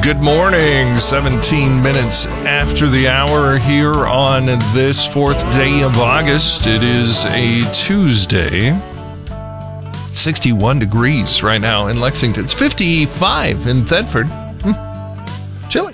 Good morning, 17 minutes after the hour here on this 4th day of August. It is a Tuesday. 61 degrees right now in Lexington. It's 55 in Thetford. Chilly.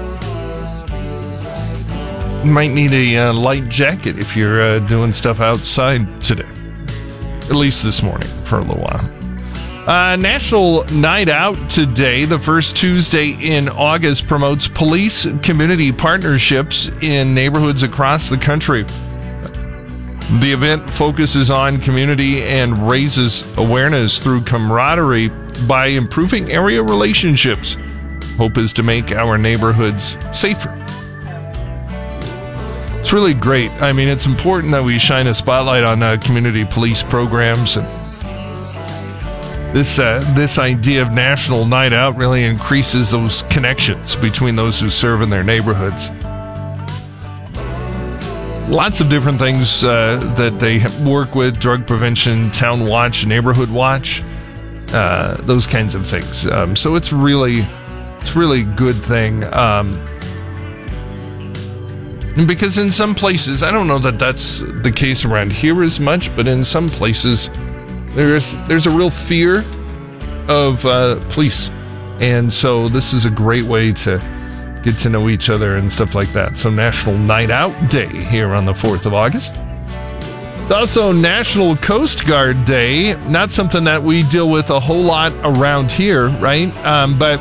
You might need a light jacket if you're doing stuff outside today. At least this morning for a little while. National Night Out today, the first Tuesday in August, promotes police-community partnerships in neighborhoods across the country. The event focuses on community and raises awareness through camaraderie by improving area relationships. Hope is to make our neighborhoods safer. It's really great. I mean, it's important that we shine a spotlight on community police programs, and this idea of National Night Out really increases those connections between those who serve in their neighborhoods. Lots of different things that they work with: drug prevention, town watch, neighborhood watch, those kinds of things. So it's really good thing. Because in some places, I don't know that that's the case around here as much, but in some places, there's a real fear of police, and so this is a great way to get to know each other and stuff like that. So National Night Out Day here on the 4th of August. It's also National Coast Guard Day. Not something that we deal with a whole lot around here, right? But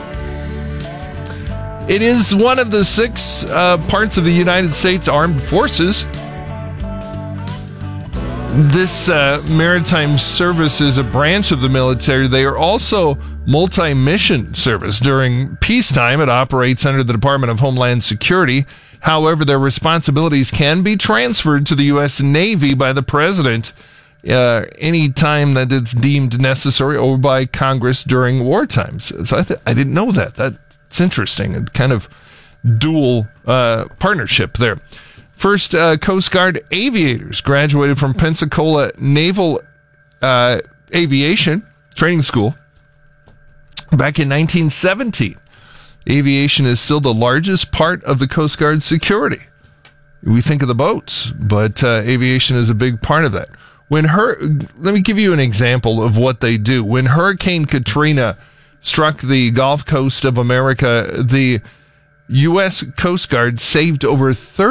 it is one of the 6 parts of the United States Armed Forces. This maritime service is a branch of the military. They are also multi-mission service. During peacetime, it operates under the Department of Homeland Security. However, their responsibilities can be transferred to the U.S. Navy by the President any time that it's deemed necessary, or by Congress during war times. So I didn't know that. That's interesting. A kind of dual partnership there. First Coast Guard aviators graduated from Pensacola Naval Aviation Training School back in 1917. Aviation is still the largest part of the Coast Guard security. We think of the boats, but aviation is a big part of that. Let me give you an example of what they do. When Hurricane Katrina struck the Gulf Coast of America, the U.S. Coast Guard saved over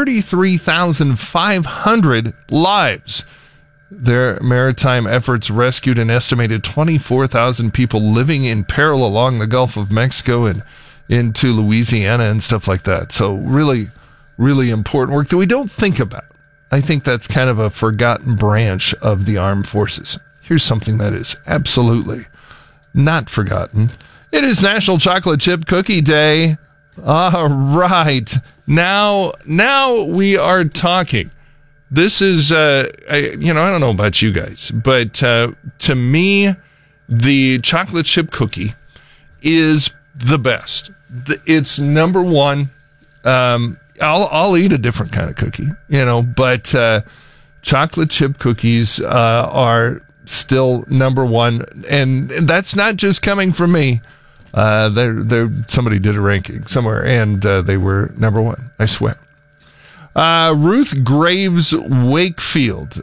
33,500 lives. Their maritime efforts rescued an estimated 24,000 people living in peril along the Gulf of Mexico and into Louisiana and stuff like that. So really, really important work that we don't think about. I think that's kind of a forgotten branch of the armed forces. Here's something that is absolutely not forgotten. It is National Chocolate Chip Cookie Day. All right. Now we are talking. This is, I don't know about you guys, but to me, the chocolate chip cookie is the best. It's number one. I'll eat a different kind of cookie, but chocolate chip cookies are still number one, and that's not just coming from me. Somebody did a ranking somewhere, and they were number one, I swear. Ruth Graves Wakefield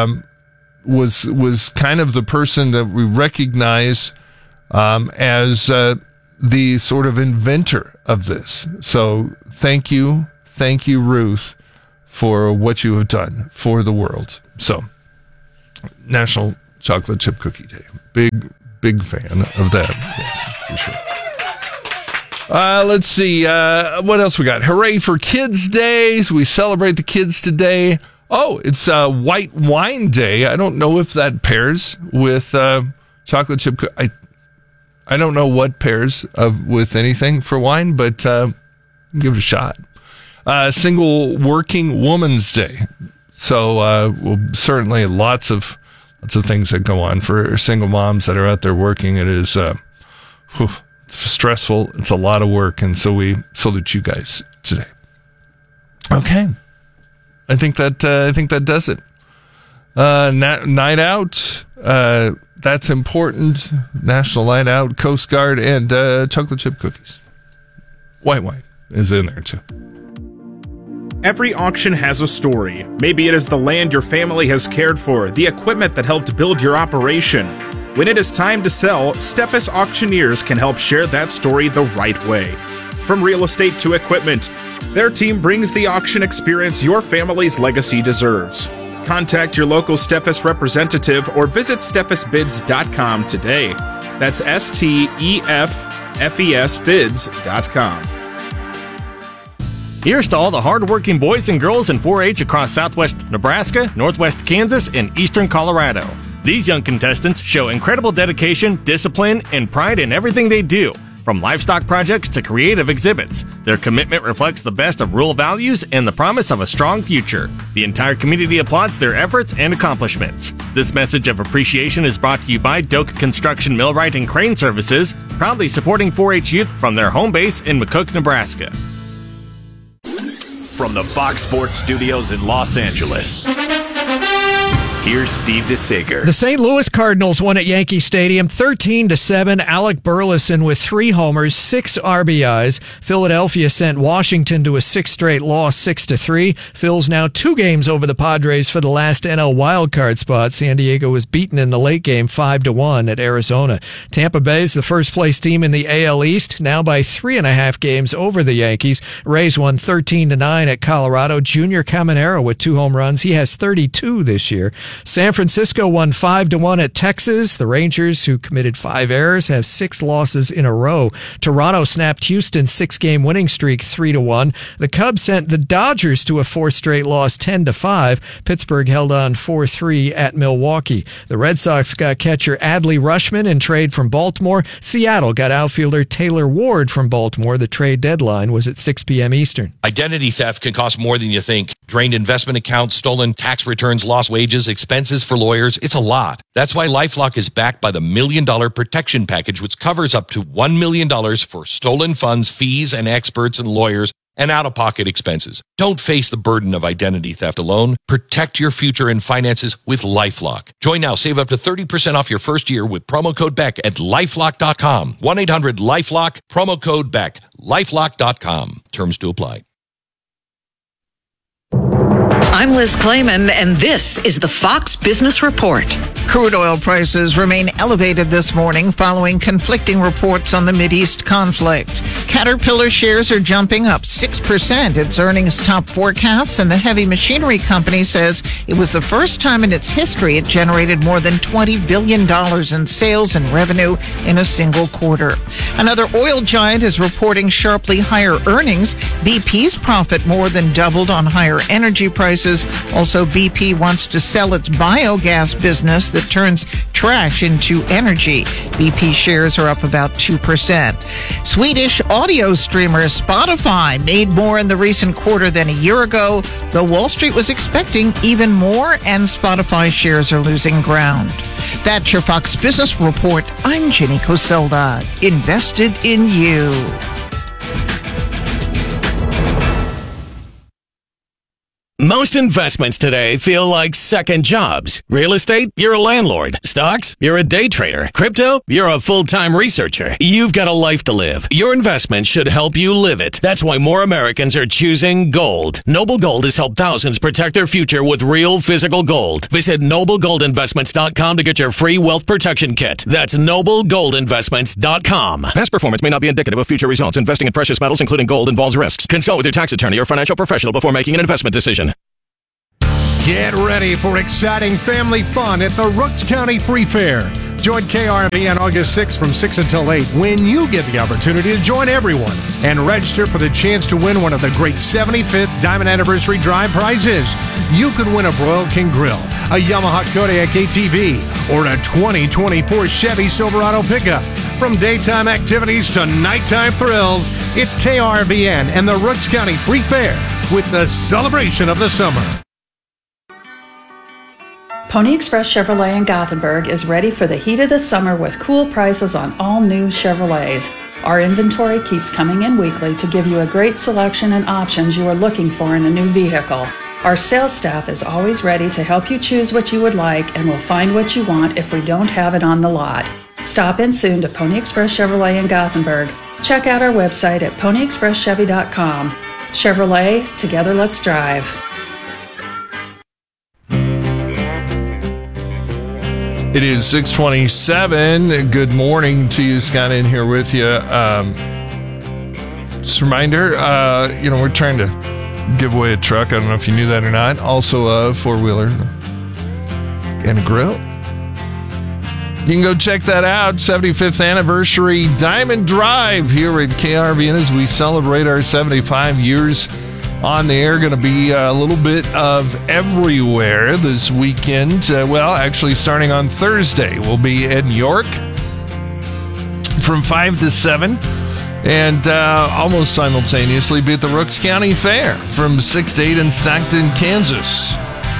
was kind of the person that we recognize as the sort of inventor of this. So thank you, Ruth, for what you have done for the world. So, National Chocolate Chip Cookie Day. Big fan of that. Yes, for sure. Let's see. What else we got? Hooray for Kids Day. So we celebrate the kids today. Oh, it's White Wine Day. I don't know if that pairs with chocolate chip. I don't know what pairs with anything for wine, but give it a shot. Single Working Woman's Day. So well, certainly lots of things that go on for single moms that are out there working. It is it's stressful. It's a lot of work, and so we salute you guys today. Okay, I think that does it. Night out. That's important. National Night Out, Coast Guard, and chocolate chip cookies. White is in there too. Every auction has a story. Maybe it is the land your family has cared for, the equipment that helped build your operation. When it is time to sell, Steffes Auctioneers can help share that story the right way. From real estate to equipment, their team brings the auction experience your family's legacy deserves. Contact your local Steffes representative or visit steffesbids.com today. That's STEFFES bids.com. Here's to all the hardworking boys and girls in 4-H across southwest Nebraska, northwest Kansas, and eastern Colorado. These young contestants show incredible dedication, discipline, and pride in everything they do, from livestock projects to creative exhibits. Their commitment reflects the best of rural values and the promise of a strong future. The entire community applauds their efforts and accomplishments. This message of appreciation is brought to you by Doak Construction Millwright and Crane Services, proudly supporting 4-H youth from their home base in McCook, Nebraska. From the Fox Sports Studios in Los Angeles, here's Steve DeSager. The St. Louis Cardinals won at Yankee Stadium 13-7. Alec Burleson with 3 homers, 6 RBIs. Philadelphia sent Washington to a 6th straight loss, 6-3. Phil's now 2 games over the Padres for the last NL wildcard spot. San Diego was beaten in the late game 5-1 at Arizona. Tampa Bay is the first place team in the AL East, now by 3.5 games over the Yankees. Rays won 13-9 at Colorado. Junior Caminero with 2 home runs. He has 32 this year. San Francisco won 5-1 at Texas. The Rangers, who committed 5 errors, have 6 losses in a row. Toronto snapped Houston's 6-game winning streak 3-1. The Cubs sent the Dodgers to a 4th straight loss 10-5. Pittsburgh held on 4-3 at Milwaukee. The Red Sox got catcher Adley Rutschman in trade from Baltimore. Seattle got outfielder Taylor Ward from Baltimore. The trade deadline was at 6 p.m. Eastern. Identity theft can cost more than you think. Drained investment accounts, stolen tax returns, lost wages, expenses for lawyers. It's a lot. That's why LifeLock is backed by the $1 Million Protection Package, which covers up to $1 million for stolen funds, fees, and experts and lawyers and out-of-pocket expenses. Don't face the burden of identity theft alone. Protect your future and finances with LifeLock. Join now. Save up to 30% off your first year with promo code BECK at LifeLock.com. 1-800-LifeLock, promo code BECK. LifeLock.com. Terms to apply. I'm Liz Clayman, and this is the Fox Business Report. Crude oil prices remain elevated this morning following conflicting reports on the Mideast conflict. Caterpillar shares are jumping up 6%. Its earnings top forecasts, and the heavy machinery company says it was the first time in its history it generated more than $20 billion in sales and revenue in a single quarter. Another oil giant is reporting sharply higher earnings. BP's profit more than doubled on higher energy prices. Also, BP wants to sell its biogas business that turns trash into energy. BP shares are up about 2%. Swedish audio streamer Spotify made more in the recent quarter than a year ago, though Wall Street was expecting even more, and Spotify shares are losing ground. That's your Fox Business Report. I'm Jenny Coselda. Invested in you. Most investments today feel like second jobs. Real estate, you're a landlord. Stocks, you're a day trader. Crypto, you're a full-time researcher. You've got a life to live. Your investment should help you live it. That's why more Americans are choosing gold. Noble Gold has helped thousands protect their future with real physical gold. Visit NobleGoldInvestments.com to get your free wealth protection kit. That's NobleGoldInvestments.com. Past performance may not be indicative of future results. Investing in precious metals, including gold, involves risks. Consult with your tax attorney or financial professional before making an investment decision. Get ready for exciting family fun at the Rooks County Free Fair. Join KRV on August 6th from 6 until 8 when you get the opportunity to join everyone and register for the chance to win one of the great 75th Diamond Anniversary Drive prizes. You could win a Broil King Grill, a Yamaha Kodiak ATV, or a 2024 Chevy Silverado pickup. From daytime activities to nighttime thrills, it's KRVN and the Rooks County Free Fair with the celebration of the summer. Pony Express Chevrolet in Gothenburg is ready for the heat of the summer with cool prices on all new Chevrolets. Our inventory keeps coming in weekly to give you a great selection and options you are looking for in a new vehicle. Our sales staff is always ready to help you choose what you would like and will find what you want if we don't have it on the lot. Stop in soon to Pony Express Chevrolet in Gothenburg. Check out our website at ponyexpresschevy.com. Chevrolet, together let's drive. It is 6:27. Good morning to you. Scott in here with you. Just a reminder, we're trying to give away a truck. I don't know if you knew that or not. Also a four-wheeler and a grill. You can go check that out. 75th anniversary Diamond Drive here at KRVN as we celebrate our 75 years on the air. Going to be a little bit of everywhere this weekend. Actually starting on Thursday. We'll be in York from 5 to 7. And almost simultaneously be at the Rooks County Fair from 6 to 8 in Stockton, Kansas.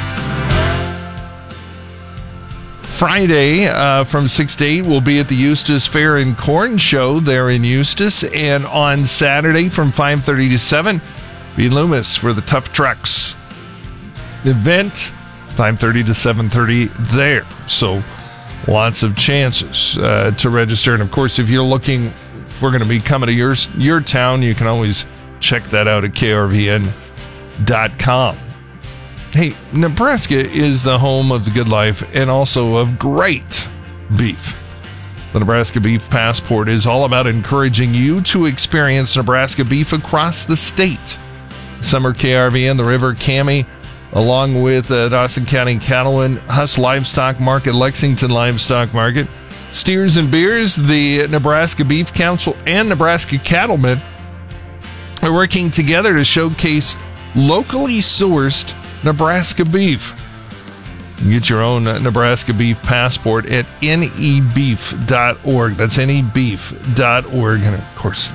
Friday from 6 to 8 we'll be at the Eustis Fair and Corn Show there in Eustis. And on Saturday from 5:30 to 7, be in Loomis for the Tough Trucks event, 5:30 to 7:30 there. So lots of chances to register. And of course, if you're looking, if we're going to be coming to your town, you can always check that out at krvn.com. Hey, Nebraska is the home of the good life and also of great beef. The Nebraska Beef Passport is all about encouraging you to experience Nebraska beef across the state. Summer KRVN, the River Cami, along with Dawson County Cattle and Huss Livestock Market, Lexington Livestock Market, Steers and Beers, the Nebraska Beef Council, and Nebraska Cattlemen are working together to showcase locally sourced Nebraska beef. You can get your own Nebraska Beef Passport at nebeef.org. That's nebeef.org. And of course,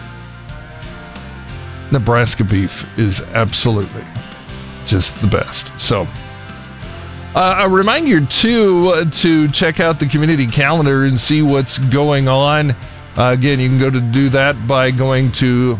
Nebraska beef is absolutely just the best. So, a reminder, too, to check out the community calendar and see what's going on. Again, you can go to do that by going to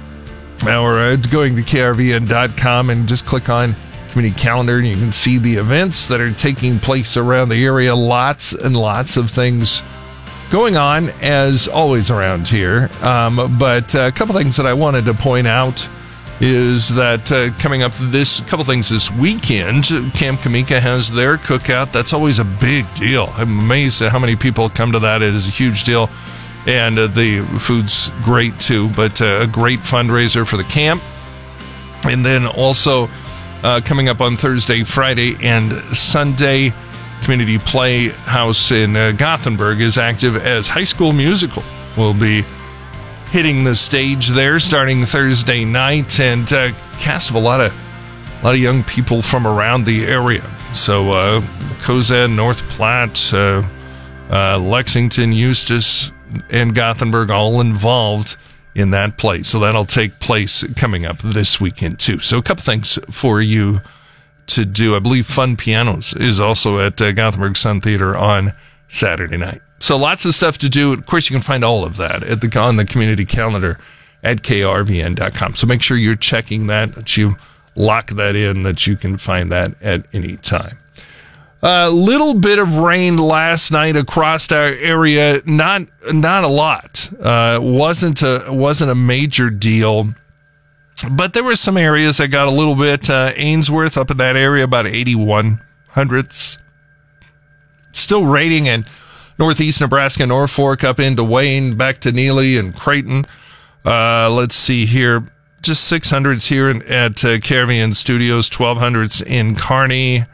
krvn.com and just click on community calendar, and you can see the events that are taking place around the area. Lots and lots of things going on, as always, around here. But a couple things that I wanted to point out is that coming up couple things this weekend, Camp Kamika has their cookout. That's always a big deal. I'm amazed at how many people come to that. It is a huge deal. And the food's great, too. But a great fundraiser for the camp. And then also coming up on Thursday, Friday, and Sunday, Community Playhouse in Gothenburg is active as High School Musical will be hitting the stage there starting Thursday night, and cast of a lot of young people from around the area. So Cozad, North Platte, Lexington, Eustis, and Gothenburg all involved in that play. So that'll take place coming up this weekend too. So a couple things for you to do. I believe Fun Pianos is also at Gothenburg Sun Theater on Saturday night. So lots of stuff to do. Of course, you can find all of that on the community calendar at krvn.com. So make sure you're checking that you lock that in, that you can find that at any time. A little bit of rain last night across our area. Not a lot. Wasn't a major deal. But there were some areas that got a little bit. Ainsworth up in that area, about 81 hundredths. Still raining in northeast Nebraska, Norfolk, up into Wayne, back to Neely and Creighton. Let's see here. Just 600s here at KRVN Studios, 1200s in Kearney.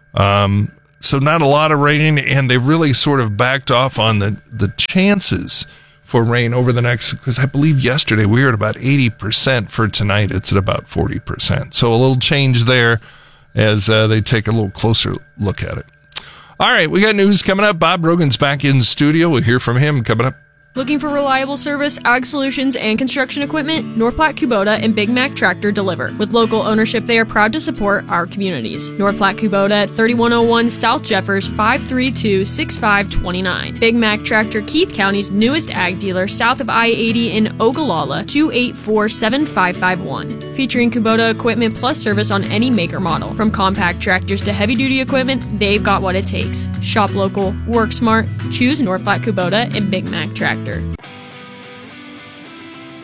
So not a lot of rain, and they really sort of backed off on the chances for rain over the next, because I believe yesterday we were at about 80%. For tonight, it's at about 40%. So a little change there as they take a little closer look at it. All right, we got news coming up. Bob Rogan's back in studio. We'll hear from him coming up. Looking for reliable service, ag solutions, and construction equipment? North Platte Kubota and Big Mac Tractor deliver. With local ownership, they are proud to support our communities. North Platte Kubota at 3101 South Jeffers, 532-6529. Big Mac Tractor, Keith County's newest ag dealer, south of I-80 in Ogallala, 284-7551. Featuring Kubota equipment plus service on any make or model. From compact tractors to heavy-duty equipment, they've got what it takes. Shop local, work smart, choose North Platte Kubota and Big Mac Tractor.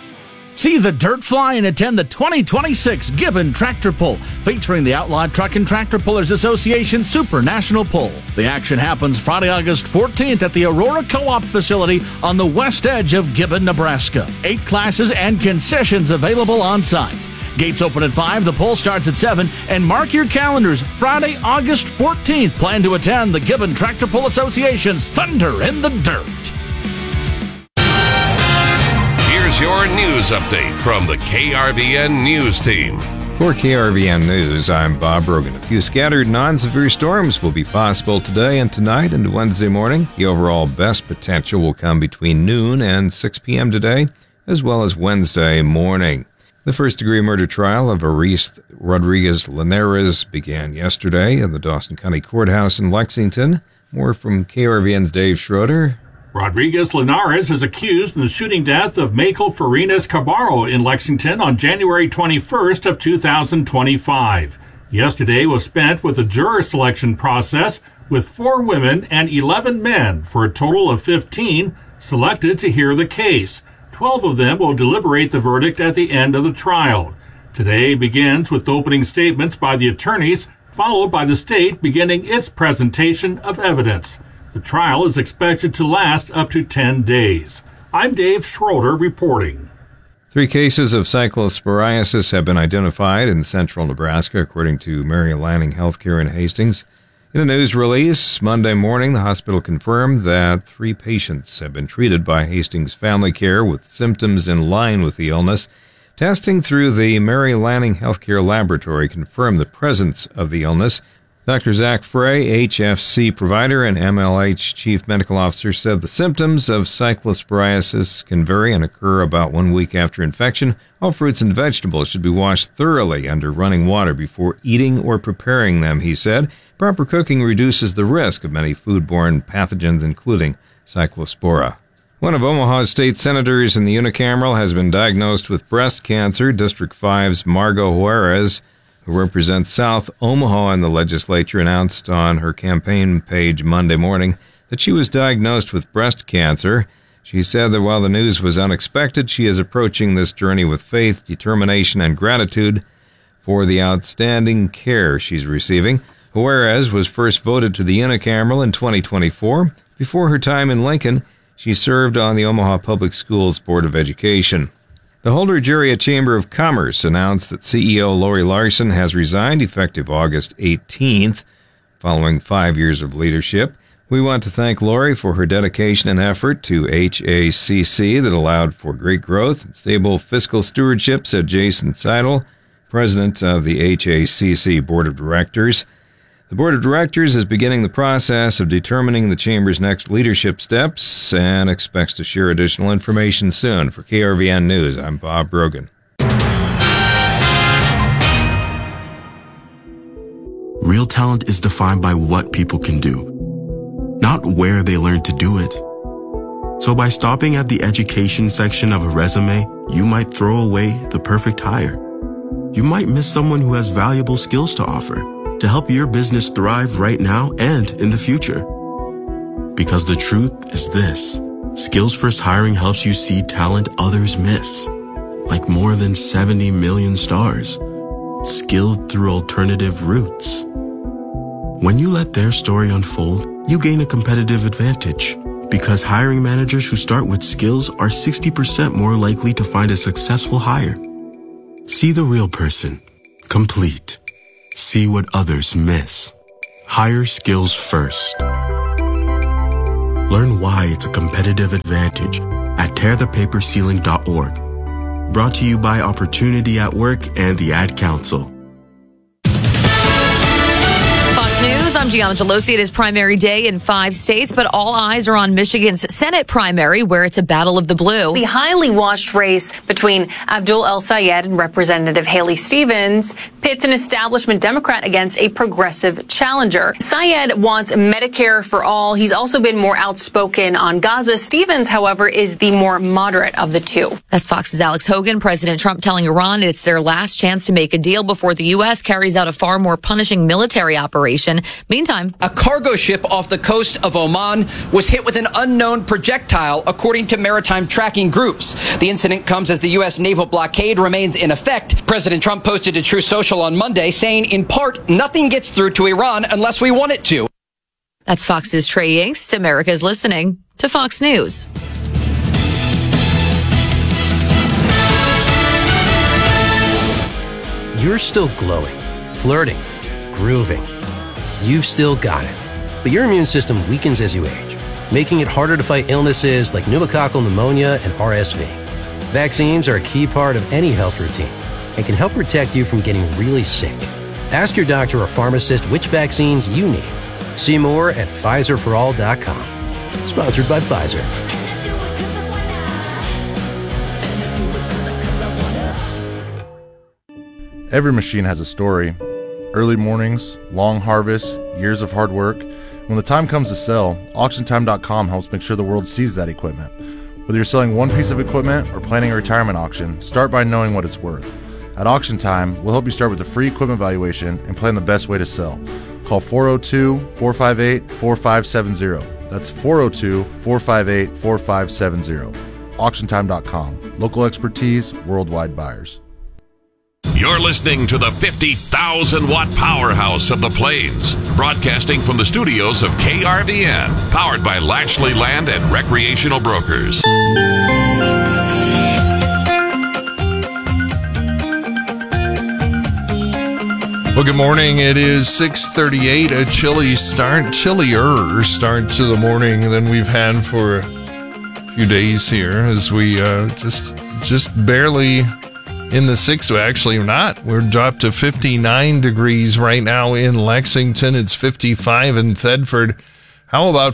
See the dirt fly and attend the 2026 Gibbon Tractor Pull, featuring the Outlawed Truck and Tractor Pullers Association Super National Pull. The action happens Friday, August 14th at the Aurora Co-op facility on the west edge of Gibbon, Nebraska. 8 classes and concessions available on site. Gates open at 5, the pull starts at 7, and mark your calendars. Friday, August 14th. Plan to attend the Gibbon Tractor Pull Association's Thunder in the Dirt. Here's your news update from the KRVN News Team. For KRVN News, I'm Bob Brogan. A few scattered non-severe storms will be possible today and tonight into Wednesday morning. The overall best potential will come between noon and 6 p.m. today, as well as Wednesday morning. The first-degree murder trial of Aris Rodriguez Linares began yesterday at the Dawson County Courthouse in Lexington. More from KRVN's Dave Schroeder. Rodriguez Linares is accused in the shooting death of Michael Farinas Cabarro in Lexington on January 21st of 2025. Yesterday was spent with the juror selection process with 4 women and 11 men for a total of 15 selected to hear the case. 12 of them will deliberate the verdict at the end of the trial. Today begins with opening statements by the attorneys, followed by the state beginning its presentation of evidence. The trial is expected to last up to 10 days. I'm Dave Schroeder reporting. 3 cases of cyclosporiasis have been identified in central Nebraska, according to Mary Lanning Healthcare in Hastings. In a news release Monday morning, the hospital confirmed that 3 patients have been treated by Hastings Family Care with symptoms in line with the illness. Testing through the Mary Lanning Healthcare Laboratory confirmed the presence of the illness. Dr. Zach Frey, HFC provider and MLH chief medical officer, said the symptoms of cyclosporiasis can vary and occur about 1 week after infection. All fruits and vegetables should be washed thoroughly under running water before eating or preparing them, he said. Proper cooking reduces the risk of many foodborne pathogens, including cyclospora. One of Omaha's state senators in the unicameral has been diagnosed with breast cancer. District 5's Margot Juarez, who represents South Omaha in the legislature, announced on her campaign page Monday morning that she was diagnosed with breast cancer. She said that while the news was unexpected, she is approaching this journey with faith, determination, and gratitude for the outstanding care she's receiving. Juarez was first voted to the unicameral in 2024. Before her time in Lincoln, she served on the Omaha Public Schools Board of Education. The Holder-Juria Chamber of Commerce announced that CEO Lori Larson has resigned effective August 18th, following 5 years of leadership. We want to thank Lori for her dedication and effort to HACC that allowed for great growth and stable fiscal stewardship, said Jason Seidel, president of the HACC Board of Directors. The Board of Directors is beginning the process of determining the Chamber's next leadership steps and expects to share additional information soon. For KRVN News, I'm Bob Brogan. Real talent is defined by what people can do, not where they learn to do it. So by stopping at the education section of a resume, you might throw away the perfect hire. You might miss someone who has valuable skills to offer, to help your business thrive right now and in the future. Because the truth is this: Skills First Hiring helps you see talent others miss, like more than 70 million stars, skilled through alternative routes. When you let their story unfold, you gain a competitive advantage, because hiring managers who start with skills are 60% more likely to find a successful hire. See the real person, complete. See what others miss. Hire skills first. Learn why it's a competitive advantage at tearthepaperceiling.org. Brought to you by Opportunity at Work and the Ad Council. News. I'm Gianna Gelosi. It is primary day in 5 states, but all eyes are on Michigan's Senate primary, where it's a battle of the blue. The highly watched race between Abdul El-Sayed and Representative Haley Stevens pits an establishment Democrat against a progressive challenger. Sayed wants Medicare for all. He's also been more outspoken on Gaza. Stevens, however, is the more moderate of the two. That's Fox's Alex Hogan. President Trump telling Iran it's their last chance to make a deal before the U.S. carries out a far more punishing military operation. Meantime, a cargo ship off the coast of Oman was hit with an unknown projectile, according to maritime tracking groups. The incident comes as the U.S. naval blockade remains in effect. President Trump posted to Truth Social on Monday, saying, in part, nothing gets through to Iran unless we want it to. That's Fox's Trey Yingst. America's listening to Fox News. You're still glowing, flirting, grooving. You've still got it. But your immune system weakens as you age, making it harder to fight illnesses like pneumococcal pneumonia and RSV. Vaccines are a key part of any health routine and can help protect you from getting really sick. Ask your doctor or pharmacist which vaccines you need. See more at PfizerForAll.com. Sponsored by Pfizer. Every machine has a story. Early mornings, long harvests, years of hard work. When the time comes to sell, AuctionTime.com helps make sure the world sees that equipment. Whether you're selling one piece of equipment or planning a retirement auction, start by knowing what it's worth. At Auction Time, we'll help you start with a free equipment valuation and plan the best way to sell. Call 402-458-4570. That's 402-458-4570. AuctionTime.com. Local expertise, worldwide buyers. You're listening to the 50,000 watt powerhouse of the Plains, broadcasting from the studios of KRVN, powered by Lashley Land and Recreational Brokers. Well, good morning. It is 6:38, a chillier start to the morning than we've had for a few days here, as we just barely in the 60s. Actually, not. We're dropped to 59 degrees right now in Lexington. It's 55 in Thedford. How about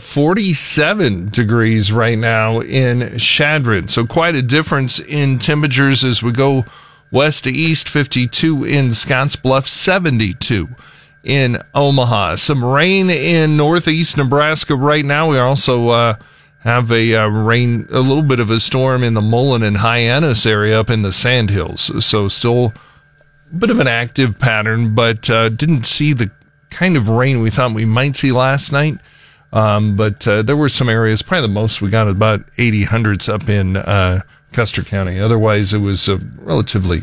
47 degrees right now in Chadron? So quite a difference in temperatures as we go west to east. 52 in Scottsbluff, 72 in Omaha. Some rain in northeast Nebraska right now. We also have a little bit of a storm in the Mullen and Hyannis area up in the Sandhills. So still a bit of an active pattern, but didn't see the kind of rain we thought we might see last night. But there were some areas, probably the most we got about 80 hundredths up in Custer County. Otherwise, it was relatively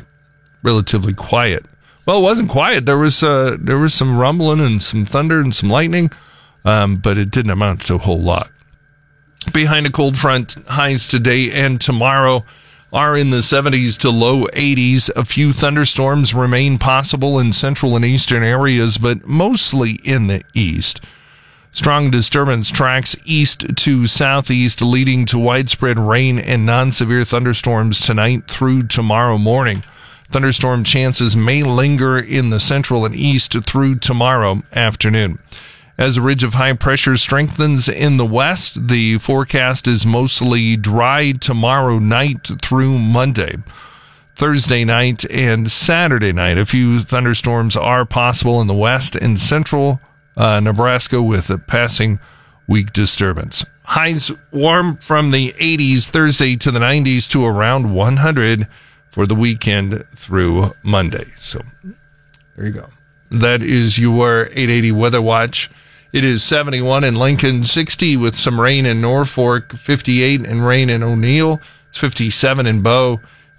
quiet. Well, it wasn't quiet. There was some rumbling and some thunder and some lightning, but it didn't amount to a whole lot. Behind a cold front, highs today and tomorrow are in the 70s to low 80s. A few thunderstorms remain possible in central and eastern areas, but mostly in the east. Strong disturbance tracks east to southeast, leading to widespread rain and non-severe thunderstorms tonight through tomorrow morning. Thunderstorm chances may linger in the central and east through tomorrow afternoon. As a ridge of high pressure strengthens in the west, the forecast is mostly dry tomorrow night through Monday. Thursday night and Saturday night, a few thunderstorms are possible in the west and central Nebraska with a passing weak disturbance. Highs warm from the 80s Thursday to the 90s to around 100 for the weekend through Monday. So there you go. That is your 880 Weather Watch. It is 71 in Lincoln, 60 with some rain in Norfolk, 58 and rain in O'Neill. It's 57 in Bow,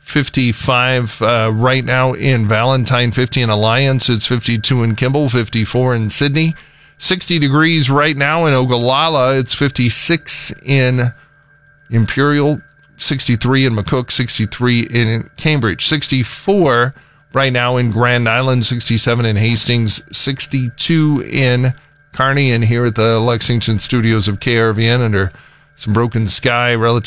55 right now in Valentine, 50 in Alliance. It's 52 in Kimball, 54 in Sydney. 60 degrees right now in Ogallala. It's 56 in Imperial, 63 in McCook, 63 in Cambridge, 64 right now in Grand Island, 67 in Hastings, 62 in Kearney, and here at the Lexington studios of KRVN under some broken sky relative